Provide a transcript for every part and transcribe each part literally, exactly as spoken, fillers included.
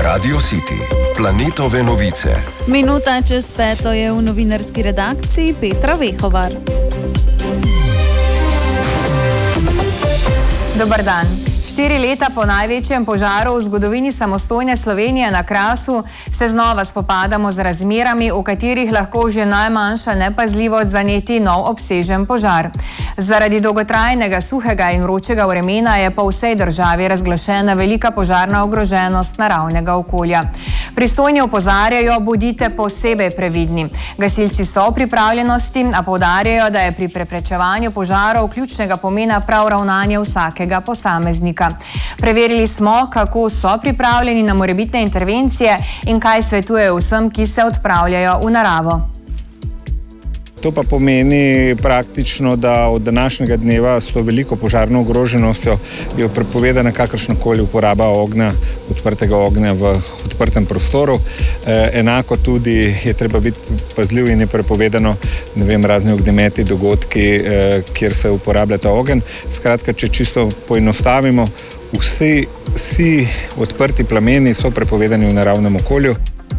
Radio City, planetove novice. Minuta čez peto je v novinarski redakciji Petra Vehovar. Dobar dan. Štiri leta po največjem požaru v zgodovini samostojne Slovenije na Krasu se znova spopadamo z razmerami, v katerih lahko že najmanjša nepazljivost zaneti nov obsežen požar. Zaradi dolgotrajnega suhega in vročega vremena je po vsej državi razglašena velika požarna ogroženost naravnega okolja. Pristojni opozarjajo, bodite posebej previdni. Gasilci so v pripravljenosti, a poudarjajo, da je pri preprečevanju požarov ključnega pomena prav ravnanje vsakega posameznika. Preverili smo, kako so pripravljeni na morebitne intervencije in kaj svetujejo vsem, ki se odpravljajo v naravo. To pa pomeni praktično, da od današnjega dneva s to veliko požarno ogroženostjo je prepovedana kakršnakoli uporaba ognja, odprtega ognja v odprtem prostoru. E, enako tudi je treba biti pazljiv in je prepovedano, ne vem, razni ognjemeti, dogodki, e, kjer se uporablja ta ogenj. Skratka, če čisto poenostavimo, vsi, vsi odprti plameni so prepovedani v naravnem okolju.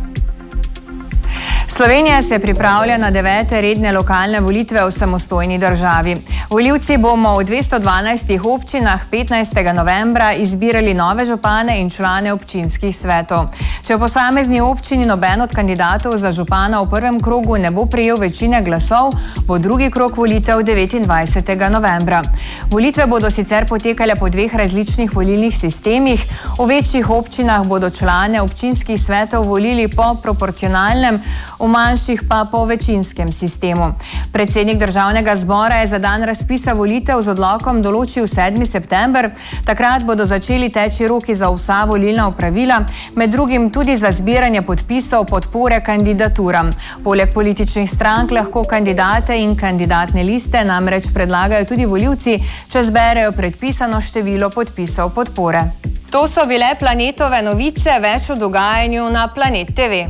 Slovenija se pripravlja na devete redne lokalne volitve v samostojni državi. Volivci bomo v dvesto dvanajstih občinah petnajstega novembra izbirali nove župane in člane občinskih svetov. Če v posamezni občini noben od kandidatov za župana v prvem krogu ne bo prejel večine glasov, bo drugi krog volitev devetindvajsetega novembra. Volitve bodo sicer potekale po dveh različnih volilnih sistemih. V večjih občinah bodo člane občinskih svetov volili po proporcionalnem, v manjših pa po večinskem sistemu. Predsednik Državnega zbora je za dan razpisa volitev z odlokom določil sedmi september. Takrat bodo začeli teči roki za vsa volilna opravila, med drugim tudi za zbiranje podpisov podpore kandidaturam. Poleg političnih strank lahko kandidate in kandidatne liste namreč predlagajo tudi volivci, če zberejo predpisano število podpisov podpore. To so bile planetove novice, več o dogajanju na Planet T V.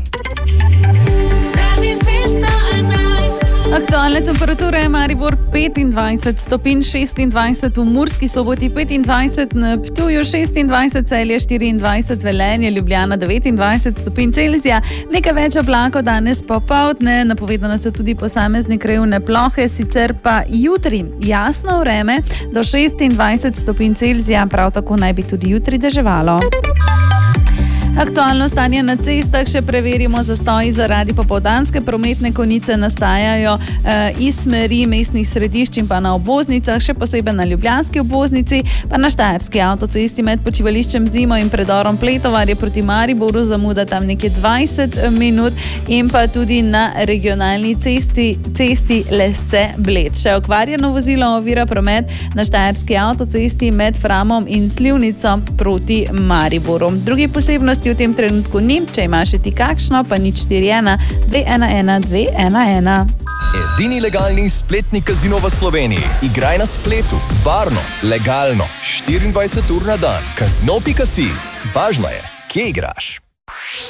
Aktualne temperature je Maribor petindvajset stopinj, šestindvajset v Murski Soboti, petindvajset na Ptuju, šestindvajset Celje, štiriindvajset Velenje, Ljubljana devetindvajset stopinj Celzija, nekaj več oblakov danes popoldne, napovedane so tudi posamezne krajevne plohe, sicer pa jutri jasno vreme do šestindvajset stopinj Celzija, prav tako naj bi tudi jutri deževalo. Aktualno stanje na cestah še preverimo. Zastoji zaradi popoldanske prometne konice nastajajo eh, iz smeri mestnih središč in pa na obvoznicah, še posebej na ljubljanski obvoznici, pa na štajerski avtocesti med počivališčem Zimo in predorom Pletovarje proti Mariboru zamuda tam nekje dvajset minut in pa tudi na regionalni cesti, cesti Lesce-Bled. Še okvarjeno vozilo ovira promet na štajerski avtocesti med Framom in Slivnico proti Mariboru. Drugi posebnosti v tem trenutku ni, če imaš ti kakšno, pa nič štiri ena dve ena ena dve ena ena. Edini legalni spletni kazino v Sloveniji. Igraj na spletu, varno, legalno, štiriindvajset ur na dan. Kazino pika si. Važno je, kje igraš.